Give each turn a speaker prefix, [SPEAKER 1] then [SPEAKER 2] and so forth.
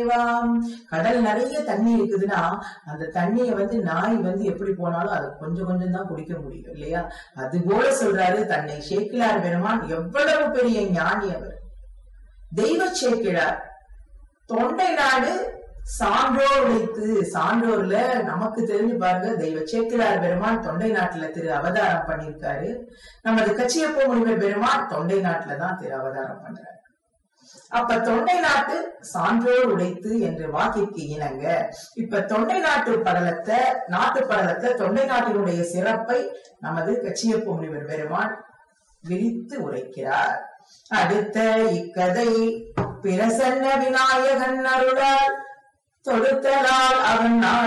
[SPEAKER 1] தேவாம். கடல் நிறைய தண்ணி இருக்குதுன்னா அந்த தண்ணியை நாய் எப்படி போனாலும் அதை கொஞ்சம் கொஞ்சம் தான் குடிக்க முடியும் இல்லையா? அது போல சொல்றாரு தன்னை சேக்கிழார் பெருமான். எவ்வளவு பெரிய ஞானி அவர்! தெய்வ சேக்கிழார். தொண்டை நாடு சான்றோர் உழைத்து. சான்றோர்ல நமக்கு தெரிஞ்சு பாருங்க, தெய்வ சேக்கிழார் பெருமான் தொண்டை நாட்டுல திரு அவதாரம் பண்ணிருக்காரு. நமது கச்சியப்ப முனிவர் பெருமான் தொண்டை நாட்டுலதான் திரு அவதாரம் பண்றாரு. அப்ப தொண்டை நாட்டு சான்றோர் உடைத்து என்ற வாக்கிற்கு இணங்க இப்ப தொண்டை நாட்டு படலத்தை தொண்டை நாட்டினுடைய சிறப்பை நமது கச்சியப்ப முனிவர் பெருமான் விரித்து உரைக்கிறார். அடுத்த இக்கதை பிரசன்ன விநாயகன் அருளால் தொடுத்தலால் அவன்